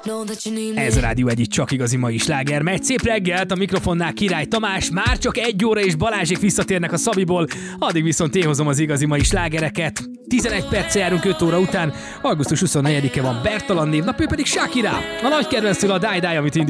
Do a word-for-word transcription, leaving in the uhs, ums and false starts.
Ez a Rádió egyik csak igazi mai sláger. Megy szép reggelt, a mikrofonnál Király Tamás, már csak egy óra és Balázsék visszatérnek a Szabiból, addig viszont én hozom az igazi mai slágereket. tizenegy perccel járunk öt óra után, augusztus huszonnegyedike van Bertalan névnap, ő pedig Shakira, a nagy kedvenctől a Die Die, amit indít.